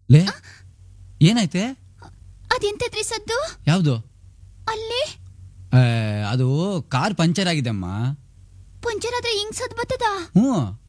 ಲೇ ಏನಾಯ್ತೆ? ಅದೆಂತದ್ರಿ ಸದ್ದು? ಯಾವ್ದು? ಅಲ್ಲಿ ಅದು ಕಾರ್ ಪಂಚರ್ ಆಗಿದೆ ಅಮ್ಮ. ಪಂಚರ್ ಆದ್ರೆ ಹಿಂಗ್ ಸದ್ ಬರ್ತದ? ಹ್ಞೂ